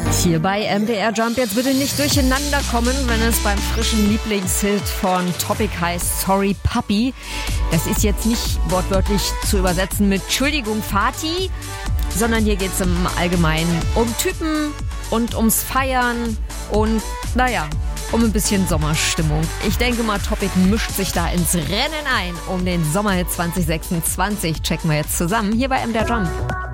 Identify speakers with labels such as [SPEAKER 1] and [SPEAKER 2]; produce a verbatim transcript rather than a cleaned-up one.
[SPEAKER 1] Hier bei M D R Jump jetzt bitte nicht durcheinander kommen, wenn es beim frischen Lieblingshit von Topic heißt Sorry Papi. Das ist jetzt nicht wortwörtlich zu übersetzen mit Entschuldigung Vati, sondern hier geht es im Allgemeinen um Typen und ums Feiern und naja, um ein bisschen Sommerstimmung. Ich denke mal, Topic mischt sich da ins Rennen ein um den Sommerhit zwanzig sechsundzwanzig. Checken wir jetzt zusammen hier bei M D R Jump.